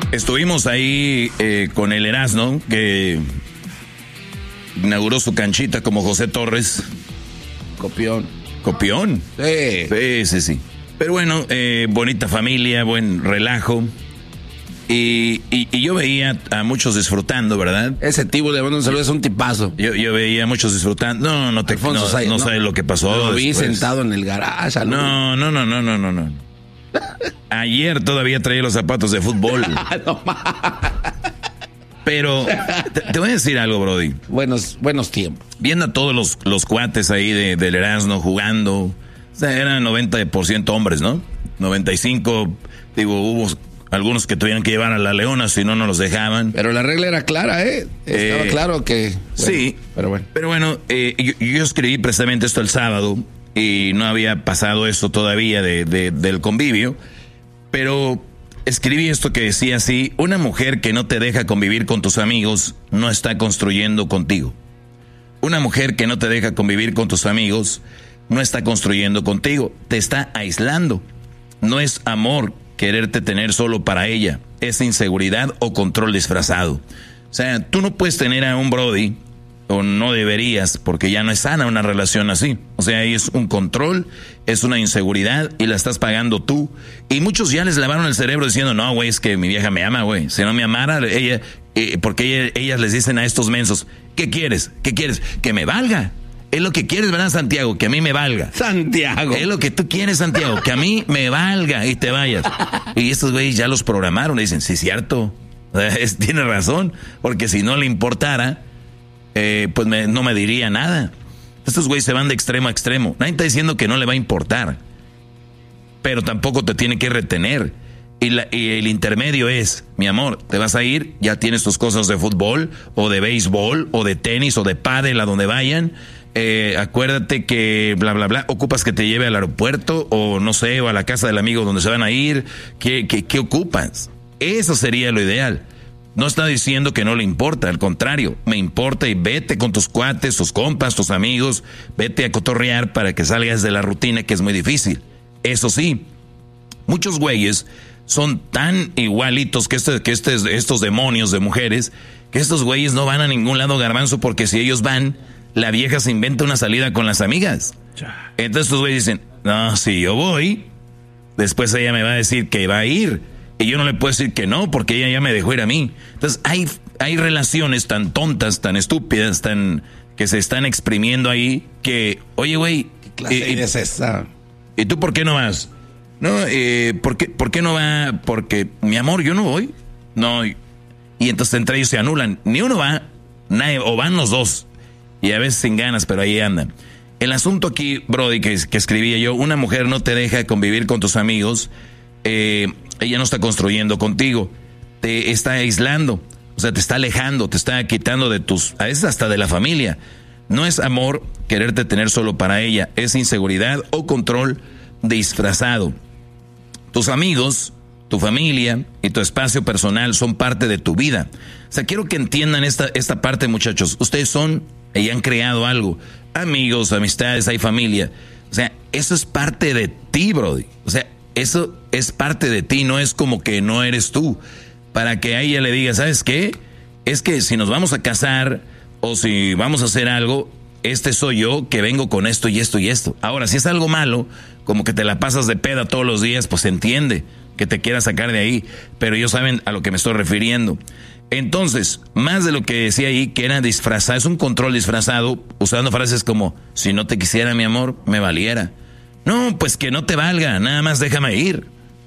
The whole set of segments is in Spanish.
Estuvimos ahí con el Erasmo, que inauguró su canchita como José Torres. Copión. Sí. Pero bueno, bonita familia, buen relajo. Y yo veía a muchos disfrutando, ¿verdad? Ese tipo de un saludo es un tipazo. Yo veía a muchos disfrutando. No sabes lo que pasó. Lo vi sentado en el garage. No. Ayer todavía traía los zapatos de fútbol. Pero te voy a decir algo, Brody. Buenos tiempos. Viendo a todos los cuates ahí del Erasmo jugando. O sea, eran 90% hombres, ¿no? 95, hubo algunos que tuvieron que llevar a la Leona, si no los dejaban. Pero la regla era clara, Estaba claro que... Bueno, sí. Pero bueno, yo escribí precisamente esto el sábado y no había pasado esto todavía del convivio. Pero escribí esto que decía así: una mujer que no te deja convivir con tus amigos no está construyendo contigo. Una mujer que no te deja convivir con tus amigos no está construyendo contigo, te está aislando. No es amor quererte tener solo para ella, es inseguridad o control disfrazado. O sea, tú no puedes tener a un Brody, o no deberías, porque ya no es sana una relación así. O sea, ahí es un control, es una inseguridad y la estás pagando tú. Y muchos ya les lavaron el cerebro diciendo, no, güey, es que mi vieja me ama, güey. Si no me amara, ella, porque ellas les dicen a estos mensos, ¿qué quieres? Que me valga. Es lo que quieres, ¿verdad, Santiago? Que a mí me valga. Santiago. Es lo que tú quieres, Santiago, que a mí me valga y te vayas. Y estos güeyes ya los programaron, le dicen, sí, cierto. Tiene razón, porque si no le importara, pues no me diría nada. Estos güeyes se van de extremo a extremo. Nadie está diciendo que no le va a importar, pero tampoco te tiene que retener. Y el intermedio es, mi amor, te vas a ir, ya tienes tus cosas de fútbol, o de béisbol, o de tenis, o de pádel, a donde vayan. Acuérdate que bla bla bla, ocupas que te lleve al aeropuerto, o no sé, o a la casa del amigo donde se van a ir. ¿Qué ocupas? Eso sería lo ideal. No está diciendo que no le importa, al contrario, me importa, y vete con tus cuates, tus compas, tus amigos, vete a cotorrear para que salgas de la rutina, que es muy difícil. Eso sí, muchos güeyes son tan igualitos que estos demonios de mujeres, que estos güeyes no van a ningún lado, Garbanzo, porque si ellos van, la vieja se inventa una salida con las amigas. Entonces estos güeyes dicen, no, si yo voy, después ella me va a decir que va a ir, y yo no le puedo decir que no, porque ella ya me dejó ir a mí. Entonces hay relaciones tan tontas, tan estúpidas, que se están exprimiendo ahí, que, oye, güey, ¿qué clase es esa? ¿Y tú por qué no vas? No, ¿por qué no va? Porque, mi amor, yo no voy. No, y entonces entre ellos se anulan. Ni uno va, nadie, o van los dos. Y a veces sin ganas, pero ahí andan. El asunto aquí, Brody, que escribía yo, una mujer no te deja convivir con tus amigos, ella no está construyendo contigo, te está aislando, o sea, te está alejando, te está quitando a veces hasta de la familia. No es amor quererte tener solo para ella, es inseguridad o control disfrazado. Tus amigos, tu familia y tu espacio personal son parte de tu vida. O sea, quiero que entiendan esta parte, muchachos. Ustedes son y han creado algo. Amigos, amistades, hay familia. O sea, eso es parte de ti, Brody. O sea, eso es parte de ti, no es como que no eres tú. Para que a ella le diga, ¿sabes qué? Es que si nos vamos a casar o si vamos a hacer algo, soy yo que vengo con esto y esto y esto. Ahora, si es algo malo, como que te la pasas de peda todos los días, pues se entiende que te quiera sacar de ahí, pero ellos saben a lo que me estoy refiriendo. Entonces, más de lo que decía ahí, que era disfrazado, es un control disfrazado, usando frases como, si no te quisiera, mi amor, me valiera. No, pues que no te valga, nada más déjame ir.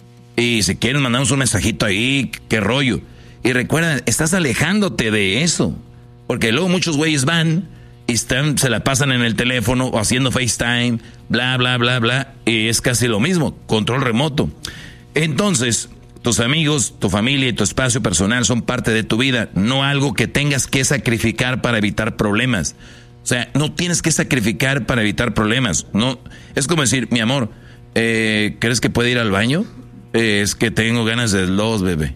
Y si quieres mandamos un mensajito ahí, qué rollo. Y recuerda, estás alejándote de eso, porque luego muchos güeyes van y se la pasan en el teléfono o haciendo FaceTime, bla, bla, bla, bla, y es casi lo mismo, control remoto. Entonces, tus amigos, tu familia y tu espacio personal son parte de tu vida, no algo que tengas que sacrificar para evitar problemas. O sea, no tienes que sacrificar para evitar problemas. No, es como decir, mi amor, ¿crees que puede ir al baño? Es que tengo ganas de los, bebé.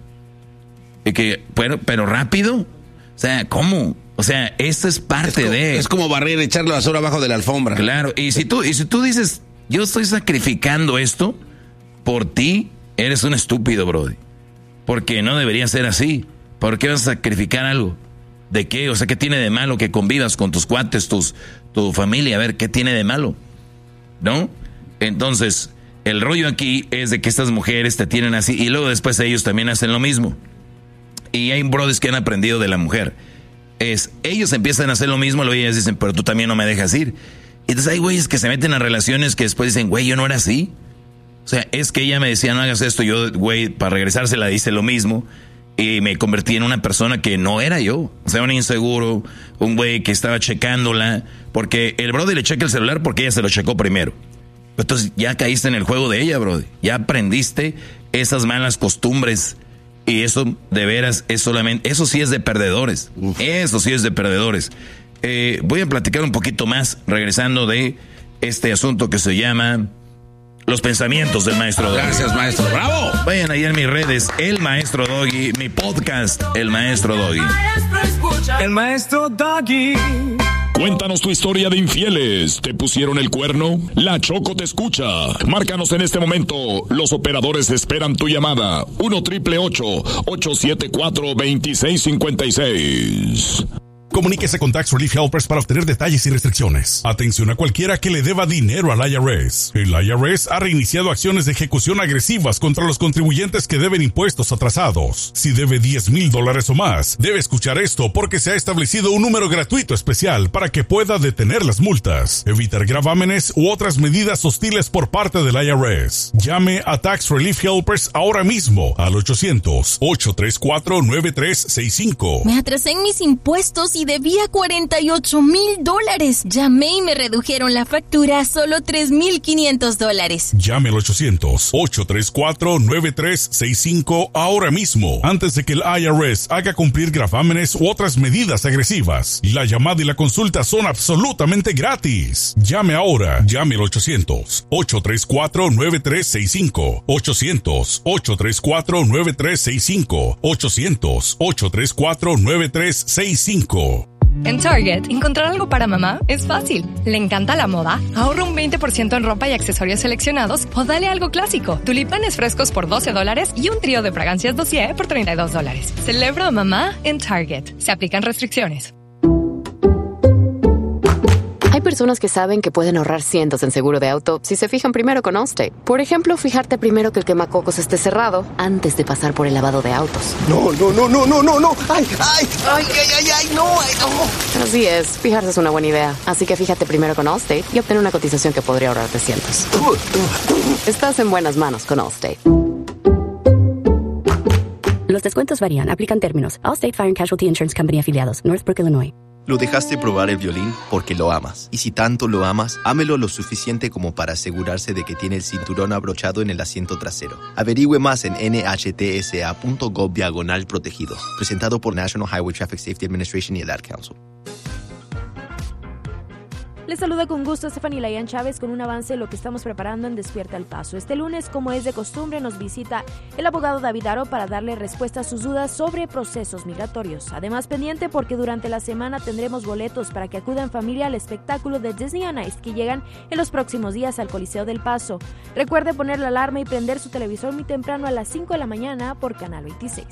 Y que, pero rápido. O sea, ¿cómo? O sea, esto es parte de... Es como barrer, echarle basura abajo de la alfombra. Claro, y si tú dices, yo estoy sacrificando esto por ti, eres un estúpido, Brody. Porque no debería ser así. ¿Por qué vas a sacrificar algo? ¿De qué? O sea, ¿qué tiene de malo que convivas con tus cuates, tu familia? A ver, ¿qué tiene de malo? ¿No? Entonces, el rollo aquí es de que estas mujeres te tienen así y luego después ellos también hacen lo mismo. Y hay brothers que han aprendido de la mujer. Ellos empiezan a hacer lo mismo, luego ellas dicen, pero tú también no me dejas ir. Y entonces hay güeyes que se meten a relaciones que después dicen, güey, yo no era así. O sea, es que ella me decía, no hagas esto, yo, güey, para regresarse la hice lo mismo. Y me convertí en una persona que no era yo. O sea, un inseguro, un güey que estaba checándola. Porque el brother le checa el celular porque ella se lo checó primero. Entonces ya caíste en el juego de ella, brother. Ya aprendiste esas malas costumbres. Y eso, de veras, es solamente... Eso sí es de perdedores. Eso sí es de perdedores. Voy a platicar un poquito más, regresando de este asunto que se llama... Los pensamientos del Maestro Doggy. Gracias, Maestro. ¡Bravo! Vayan ahí en mis redes, El Maestro Doggy, mi podcast, El Maestro Doggy. El Maestro Doggy. Cuéntanos tu historia de infieles. ¿Te pusieron el cuerno? La Choco te escucha. Márcanos en este momento. Los operadores esperan tu llamada. 1-888-874-2656. Comuníquese con Tax Relief Helpers para obtener detalles y restricciones. Atención a cualquiera que le deba dinero al IRS. El IRS ha reiniciado acciones de ejecución agresivas contra los contribuyentes que deben impuestos atrasados. Si debe $10,000 o más, debe escuchar esto porque se ha establecido un número gratuito especial para que pueda detener las multas, evitar gravámenes u otras medidas hostiles por parte del IRS. Llame a Tax Relief Helpers ahora mismo al 800-834-9365. Me atrasé en mis impuestos y debía $48,000. Llamé y me redujeron la factura a solo $3,500. Llame al 800-834-9365 ahora mismo, antes de que el IRS haga cumplir gravámenes u otras medidas agresivas. La llamada y la consulta son absolutamente gratis. Llame ahora. Llame al 800-834-9365. 800-834-9365. 800-834-9365. En Target, encontrar algo para mamá es fácil. ¿Le encanta la moda? Ahorra un 20% en ropa y accesorios seleccionados o dale algo clásico. Tulipanes frescos por $12 y un trío de fragancias dossier por $32. Celebra a mamá en Target. Se aplican restricciones. Hay personas que saben que pueden ahorrar cientos en seguro de auto si se fijan primero con Allstate. Por ejemplo, fijarte primero que el quemacocos esté cerrado antes de pasar por el lavado de autos. No. ¡Ay, no! Así es, fijarse es una buena idea. Así que fíjate primero con Allstate y obtén una cotización que podría ahorrarte cientos. Estás en buenas manos con Allstate. Los descuentos varían. Aplican términos. Allstate Fire and Casualty Insurance Company afiliados. Northbrook, Illinois. Lo dejaste probar el violín porque lo amas. Y si tanto lo amas, ámelo lo suficiente como para asegurarse de que tiene el cinturón abrochado en el asiento trasero. Averigüe más en nhtsa.gov/protegidos. Presentado por National Highway Traffic Safety Administration y el Ad Council. Les saluda con gusto Stephanie Layan Chávez con un avance de lo que estamos preparando en Despierta el Paso. Este lunes, como es de costumbre, nos visita el abogado David Aro para darle respuesta a sus dudas sobre procesos migratorios. Además, pendiente porque durante la semana tendremos boletos para que acudan familia al espectáculo de Disney on Ice que llegan en los próximos días al Coliseo del Paso. Recuerde poner la alarma y prender su televisor muy temprano a las 5 de la mañana por Canal 26.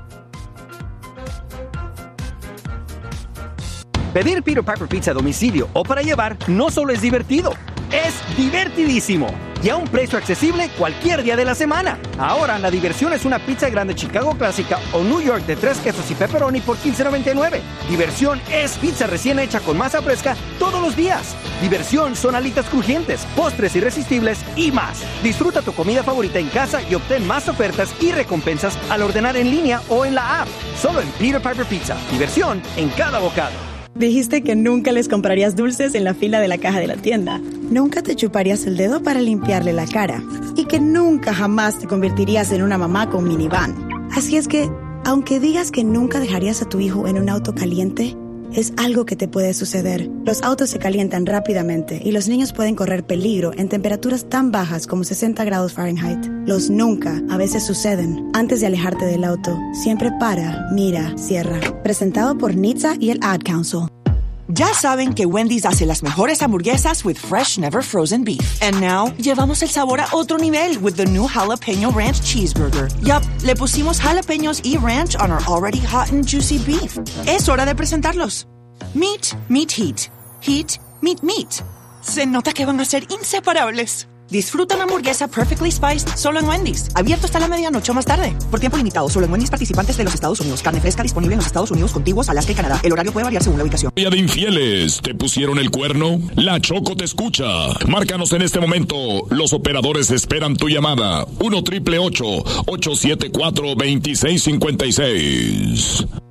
Pedir Peter Piper Pizza a domicilio o para llevar no solo es divertido, es divertidísimo. Y a un precio accesible cualquier día de la semana. Ahora la diversión es una pizza grande Chicago clásica o New York de 3 quesos y pepperoni por $15.99. Diversión es pizza recién hecha con masa fresca todos los días. Diversión son alitas crujientes, postres irresistibles y más. Disfruta tu comida favorita en casa y obtén más ofertas y recompensas al ordenar en línea o en la app. Solo en Peter Piper Pizza. Diversión en cada bocado. Dijiste que nunca les comprarías dulces en la fila de la caja de la tienda. Nunca te chuparías el dedo para limpiarle la cara. Y que nunca jamás te convertirías en una mamá con minivan. Así es que, aunque digas que nunca dejarías a tu hijo en un auto caliente, es algo que te puede suceder. Los autos se calientan rápidamente y los niños pueden correr peligro en temperaturas tan bajas como 60 grados Fahrenheit. Los nunca a veces suceden. Antes de alejarte del auto, siempre para, mira, cierra. Presentado por NHTSA y el Ad Council. Ya saben que Wendy's hace las mejores hamburguesas with fresh, never frozen beef. And now, llevamos el sabor a otro nivel with the new Jalapeno Ranch Cheeseburger. Yup, le pusimos jalapeños y ranch on our already hot and juicy beef. Es hora de presentarlos. Meat, meat, heat. Heat, meat, meat. Se nota que van a ser inseparables. Disfruta una hamburguesa perfectly spiced solo en Wendy's. Abierto hasta la medianoche o más tarde. Por tiempo limitado, solo en Wendy's participantes de los Estados Unidos. Carne fresca disponible en los Estados Unidos, contiguos, Alaska y Canadá. El horario puede variar según la ubicación. Día de infieles, ¿te pusieron el cuerno? La Choco te escucha. Márcanos en este momento. Los operadores esperan tu llamada. 1-888-874-2656.